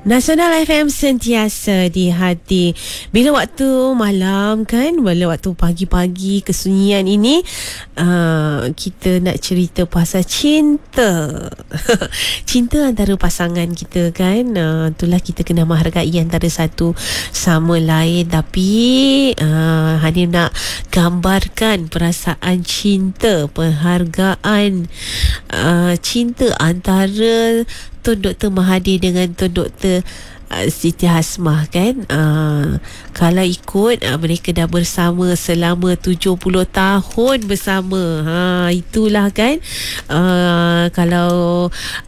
Nasional FM sentiasa di hati. Bila waktu malam kan, bila waktu pagi-pagi kesunyian ini, kita nak cerita pasal cinta. Cinta antara pasangan kita kan. Itulah kita kena menghargai antara satu sama lain. Tapi hanya nak gambarkan perasaan cinta, penghargaan cinta antara Tun Dr. Mahathir dengan Tun Dr. Siti Hasmah kan. Kalau ikut mereka dah bersama selama 70 tahun bersama. Itulah kan. Kalau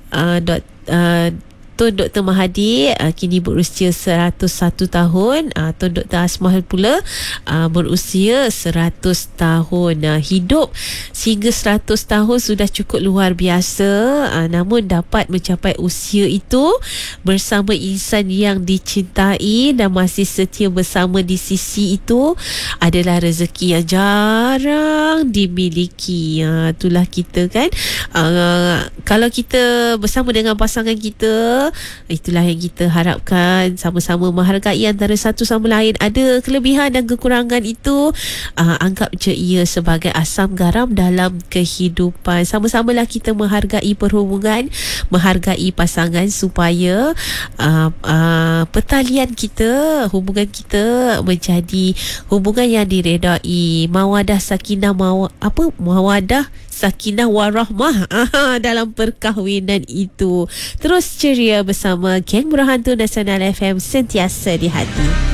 Tun Dr. Mahathir kini berusia 101 tahun. Tun Dr. Hasmah pula berusia 100 tahun. Hidup sehingga 100 tahun sudah cukup luar biasa. Namun dapat mencapai usia itu bersama insan yang dicintai dan masih setia bersama di sisi itu adalah rezeki yang jarang dimiliki. Itulah kita kan. Kalau kita bersama dengan pasangan kita, itulah yang kita harapkan, sama-sama menghargai antara satu sama lain. Ada kelebihan dan kekurangan itu, anggap je ia sebagai asam garam dalam kehidupan. Sama-samalah kita menghargai perhubungan, menghargai pasangan supaya pertalian kita, hubungan kita menjadi hubungan yang diredai. Mawadah sakinah mawadah sakinah warahmah dalam perkahwinan itu. Terus ceria bersama Geng Berhantu Nasional FM sentiasa di hati.